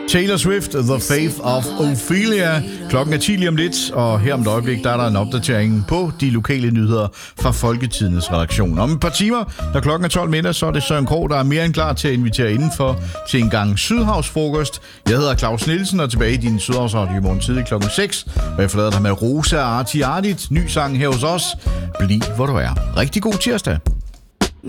Taylor Swift, The Faith of Ophelia. Klokken er 10 lige om lidt, og her om et øjeblik, der er der en opdatering på de lokale nyheder fra Folketidens redaktion. Om et par timer, når klokken er 12 middag, så er det Søren Krog, der er mere end klar til at invitere indenfor til en gang Sydhavsfrokost. Jeg hedder Claus Nielsen, og tilbage i din Sydhavsradio i morgen tidlig klokken 6. Og jeg forlader dig med Rosa Arti Ardit, ny sang her hos os. Bliv hvor du er. Rigtig god tirsdag.